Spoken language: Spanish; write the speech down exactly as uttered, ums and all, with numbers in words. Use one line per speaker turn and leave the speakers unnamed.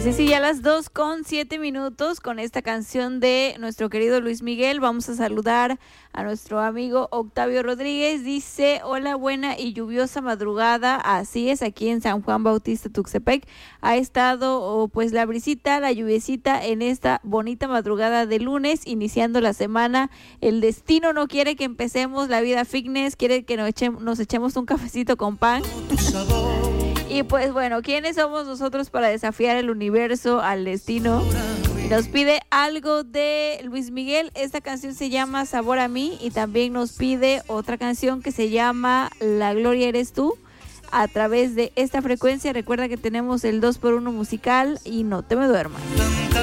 Así es, y ya las dos con siete minutos con esta canción de nuestro querido Luis Miguel. Vamos a saludar a nuestro amigo Octavio Rodríguez. Dice, hola, buena y lluviosa madrugada. Así es, aquí en San Juan Bautista, Tuxtepec. Ha estado oh, pues la brisita, la lluviecita en esta bonita madrugada de lunes, iniciando la semana. El destino no quiere que empecemos la vida fitness, quiere que nos echemos, nos echemos un cafecito con pan. Y pues bueno, ¿quiénes somos nosotros para desafiar el universo, al destino? Y nos pide algo de Luis Miguel. Esta canción se llama Sabor a mí, y también nos pide otra canción que se llama La Gloria Eres Tú, a través de esta frecuencia. Recuerda que tenemos el dos por uno musical y no te me duermas.